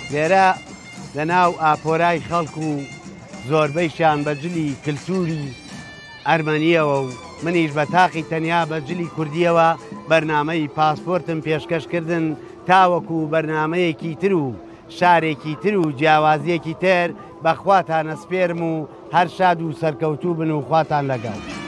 لێرە لەناو ئاپۆرای خەڵک و زۆربەیشان بەجلی کلتوری ئەرمەنیەوە و منیش بە تاقی تەنیا بەجلی کوردیەوە بەرنامەی پاسپۆرتم پێشکەشکردن تاوەکو بەرنمەیەکی تر و شارێکی تر و جیاوازیەکی تر بەخواتان ئەسپێرم و هەر شاد و سەرکەوتوو بن و خواتان لەگەڵ.